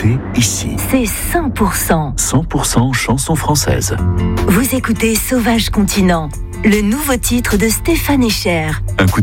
écoutez ici. C'est 100%. 100% chansons françaises. Vous écoutez Sauvage Continent, le nouveau titre de Stéphane Echer. Un coup